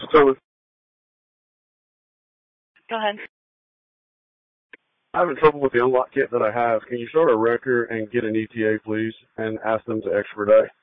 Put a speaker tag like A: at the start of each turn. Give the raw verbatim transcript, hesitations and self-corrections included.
A: So
B: Go ahead.
A: I'm having trouble with the unlock kit that I have. Can you start a record and get an E T A, please, and ask them to expedite?